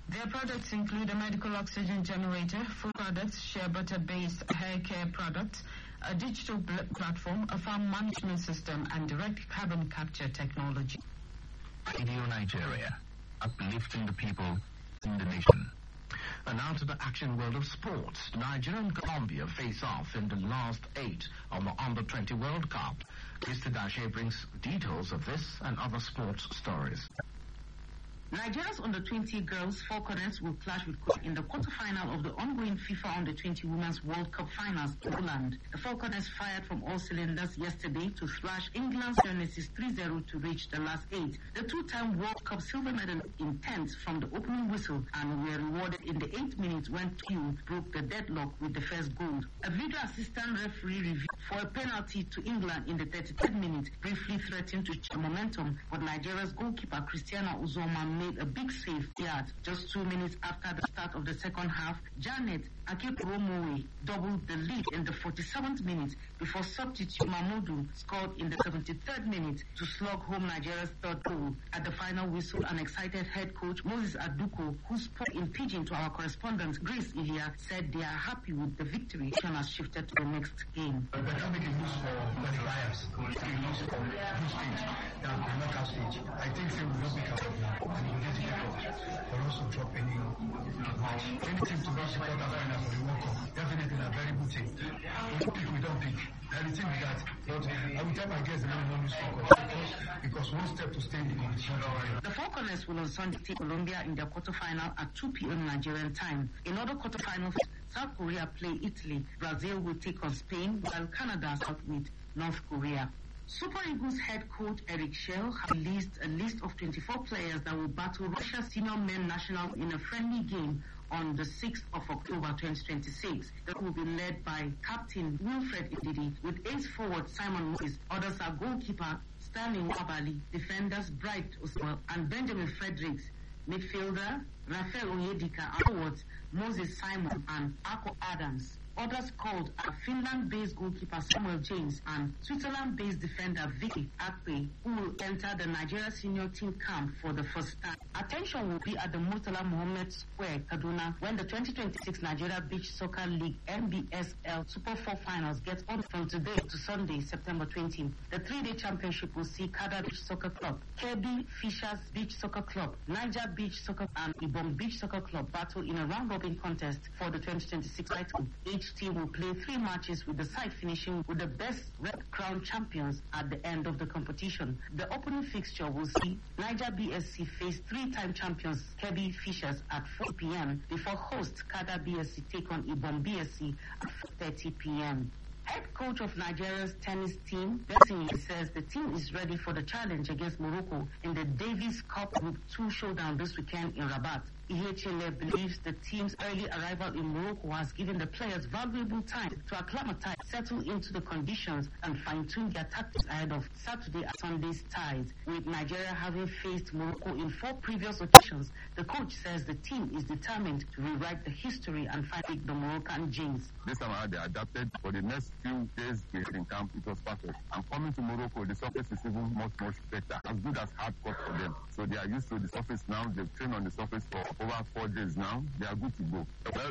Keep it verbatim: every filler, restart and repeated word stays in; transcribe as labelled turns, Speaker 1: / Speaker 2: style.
Speaker 1: Their products include a medical oxygen generator, food products, shea butter-based hair care products, a digital platform, a farm management system, and direct carbon capture technology.
Speaker 2: Radio Nigeria, uplifting the people in the nation. And now to the action world of sports. Nigeria and Colombia face off in the last eight of the under twenty World Cup. Mister Dashe brings details of this and other sports stories.
Speaker 3: Nigeria's under twenty girls Falconets will clash with Cote in the quarterfinal of the ongoing FIFA under twenty Women's World Cup finals in Poland. The Falconets fired from all cylinders yesterday to thrash England's Genesis three zero to reach the last eight. The two-time World Cup silver medal intense from the opening whistle and were rewarded in the eighth minute when Q broke the deadlock with the first goal. A video assistant referee review for a penalty to England in the thirty-third minute briefly threatened to change momentum, but Nigeria's goalkeeper Christiana Uzoma made a big save yard. Just two minutes after the start of the second half, Janet Akepuromowe doubled the lead in the forty-seventh minute before substitute Mahmoudou scored in the seventy-third minute to slug home Nigeria's third goal. At the final whistle, an excited head coach Moses Aduko, who spoke in pidgin to our correspondent Grace Ilya, said they are happy with the victory. Action has shifted to the next game.
Speaker 4: But that make a use for qualifiers, a use for this stage, than the knockout stage. I think they will not be capable and it will get difficult for us to drop any match. Any team to reach the quarterfinal for the World Cup, definitely a very good team. We don't pick, we don't pick. And the thing is that, but I will tell my guests the man will lose focus because, because one step to stay in the competition.
Speaker 3: The Falconets will on Sunday take Colombia in their quarterfinal at two p.m. Nigerian time. In other quarterfinals, South Korea play Italy, Brazil will take on Spain, while Canada out with North Korea. Super Eagles head coach Eric Schell has released a list of twenty-four players that will battle Russia's senior men national in a friendly game on the sixth of October twenty twenty-six. That will be led by Captain Wilfred Ndidi with ace forward Simon Moses. Others are goalkeeper Stanley Wabali, defenders Bright Oswald and Benjamin Fredericks, midfielder Rafael Onyedika, and forwards Moses Simon and Akko Adams. Others called are Finland-based goalkeeper Samuel James and Switzerland-based defender Vicky Akpe, who will enter the Nigeria senior team camp for the first time. Attention will be at the Murtala Mohammed Square, Kaduna, when the twenty twenty-six Nigeria Beach Soccer League N B S L Super four Finals get on from today to Sunday, September twentieth. The three-day championship will see Kada Beach Soccer Club, Kirby Fishers Beach Soccer Club, Niger Beach Soccer and Ibom Beach Soccer Club battle in a round-robin contest for the twenty twenty-six title. Each team will play three matches with the side finishing with the best red crown champions at the end of the competition. The opening fixture will see Niger B S C face three-time champions Kirby Fishers at four p.m. before host Kada B S C take on Ibom B S C at four thirty p.m. Head coach of Nigeria's tennis team, Bessie, says the team is ready for the challenge against Morocco in the Davis Cup Group two showdown this weekend in Rabat. E H L A believes the team's early arrival in Morocco has given the players valuable time to acclimatize, settle into the conditions, and fine-tune their tactics ahead of Saturday and Sunday's ties. With Nigeria having faced Morocco in four previous occasions, the coach says the team is determined to rewrite the history and fight the Moroccan jinx.
Speaker 5: This time around, they adapted. For the next few days we were in camp, it was perfect. And coming to Morocco, the surface is even much, much better, as good as hard court for them. So they are used to the surface now. They've trained on the surface for over four days now. They are good to go. Well,